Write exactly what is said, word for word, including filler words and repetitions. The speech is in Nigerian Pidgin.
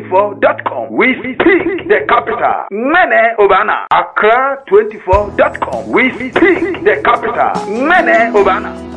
twenty-four dot com. We speak the capital. Mene Obana. Accra twenty-four dot com. We speak the capital. Mene Obana.